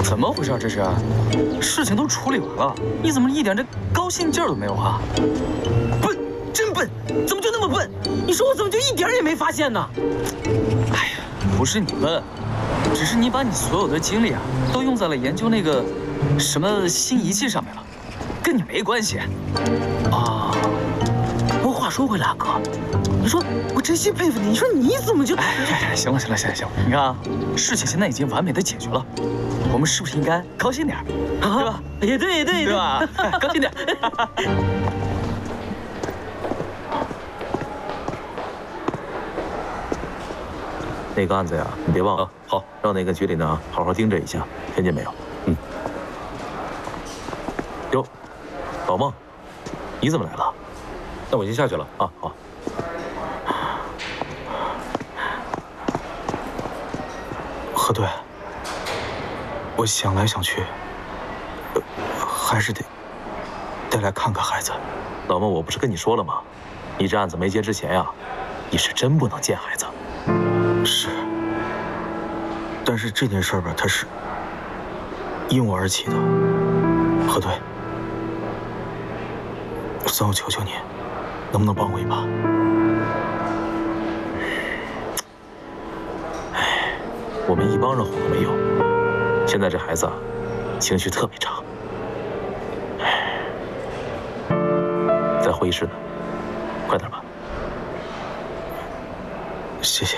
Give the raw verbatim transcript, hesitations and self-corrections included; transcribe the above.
怎么回事？这是，事情都处理完了，你怎么一点这高兴劲儿都没有啊？ 笨，真笨，怎么就那么笨？你说我怎么就一点也没发现呢？ 哎呀，不是你笨，只是你把你所有的精力啊，都用在了研究那个什么新仪器上面了，跟你没关系。 啊，不过话说回来，啊，哥，你说我真心佩服你，你说你怎么就…… 哎，行了行了行了行了，你看啊，事情现在已经完美的解决了，我们是不是应该高兴点，对吧？ 也对也对对吧？高兴点。 那个案子呀，你别忘了， 好， 让那个局里呢好好盯着一下，听见没有？嗯。哟，老孟，你怎么来了？ 那我先下去了啊，好。 何队，我想来想去，呃，还是得得来看看孩子。 老孟，我不是跟你说了吗？你这案子没结之前呀，你是真不能见孩子。 是，但是这件事儿吧，它是因我而起的。何队，算我求求你，能不能帮我一把？ 哎，我们一帮人哄都没用。现在这孩子啊，情绪特别差。哎，在会议室呢，快点吧。 谢谢。